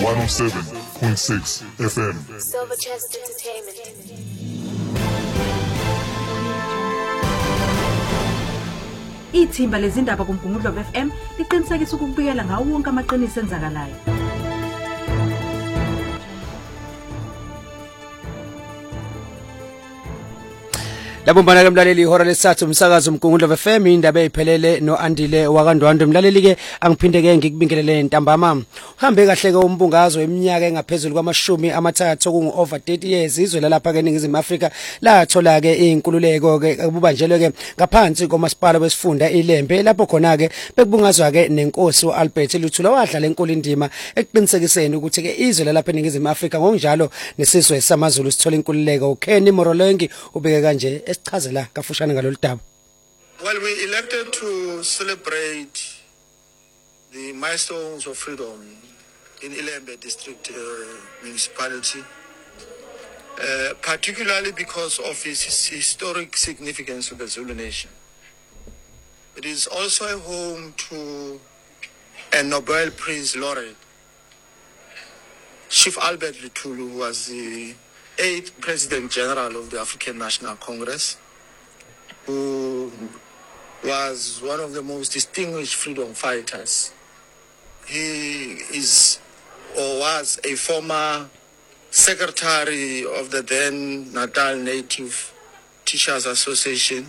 107.6 FM. Silver Chest Entertainment. Ithimba lezindaba kuMgungundlovu FM liqinisekisa ukubikela ngawo wonke amaqiniso enzakalayo. Labumbana ke mlaleli ihora lesithathu umsakazo uMgungundlovu FM indaba eziphelele noAndile wakandwandwe mlaleli ke angiphinde ke ngikubingelele ntambama uhambe kahle ke umbungazo eminyaka engaphezulu kwamashumi amathathu kungu over 30 years izwe lalapha ke eNingizimu Afrika lathola ke inkululeko ke kubanjelwe ke ngaphansi komasipala wesifunda iLembe lapho khona ke bekubungazwa ke nenkosi uAlbert Luthula wadlala enkulu indima eqinisekiseni ukuthi ke izwe lalapha eNingizimu Afrika ngokunjalo nesizwe samaZulu sithola inkululeko uKenny Morolengi ubeke kanje esichazela kafushane ngalolu daba. Well, we elected to celebrate the milestones of freedom in Ilembe district municipality, particularly because of its historic significance to the Zulu nation. It is also a home to a Nobel Prize laureate, Chief Albert Luthuli, who was the 8th President General of the African National Congress, who was one of the most distinguished freedom fighters. He is or was a former secretary of the then Natal Native Teachers Association.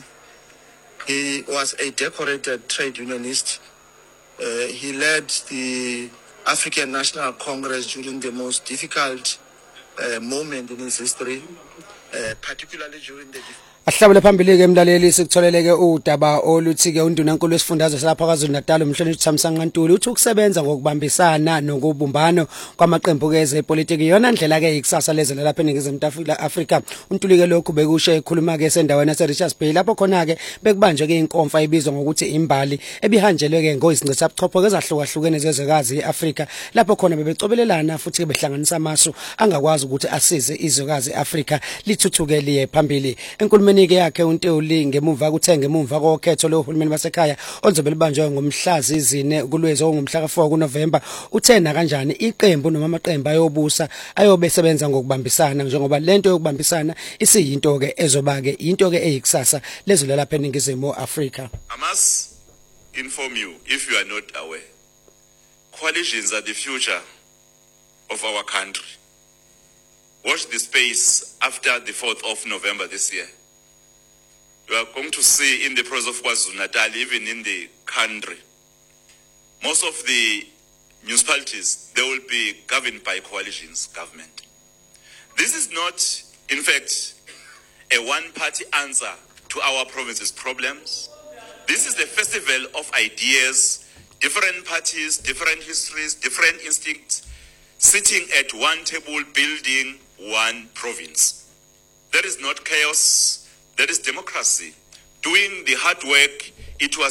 He was a decorated trade unionist. He led the African National Congress during the most difficult moment in his history, particularly during the Ahlabele phambili ke emlaleli sikutholeleke udaba oluthi ke undunankulu wesifundazwe salapha kwaZulu Natal umhlonishwa Thamsanqa Ntuli uthi ukusebenza ngokubambisana nokubumbano kwamaqembu ke ezepolitiki yona ndlela ke ikusasa lezwe lapha eNingizimu Afrika uNtuli ke lokhu bekusho ekhuluma ke sendaweni yase Richards Bay lapho khona ke bekubanjwe ke inkonfa ibizwa ngokuthi imbali ebihanjelwe ke ngoyizinqitha buchopho ezahlukahlukene zezwekazi eAfrika lapho khona bebecobelelana futhi behlanganisa amasu angakwazi ukuthi asize izwekazi eAfrika lithuthuke liye phambili enkulumeni ke yakhe uNtuli ngemuva ngemuva kokhetho lohulumeni basekhaya olizobe libanjwe ngomhlazi 4 kuLwezi ngomhla ka4 kuNovember uthena kanjani iqembu noma amaqembu ayobusa ayobe sebenza ngokubambisana njengoba lento yokubambisana isiyinto ke ezoba ke into ke eyikusasa lezwe lapha eNingizimu Afrika. I must inform you, if you are not aware, coalitions are the future of our country. Watch the space after the 4th of November this year. You are going to see in the process of KwaZulu-Natal, even in the country, most of the municipalities, they will be governed by coalitions government. This is not, in fact, a one-party answer to our province's problems. This is the festival of ideas, different parties, different histories, different instincts, sitting at one table, building one province. That is not chaos. That is democracy. Doing the hard work, it was